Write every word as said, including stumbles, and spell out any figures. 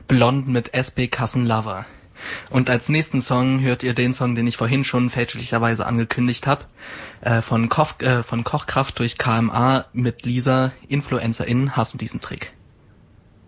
Blond mit S B Kassen Lover. Und als nächsten Song hört ihr den Song, den ich vorhin schon fälschlicherweise angekündigt habe, äh, von, Koch, äh, von Kochkraft durch K M A mit Lisa, InfluencerInnen hassen diesen Trick.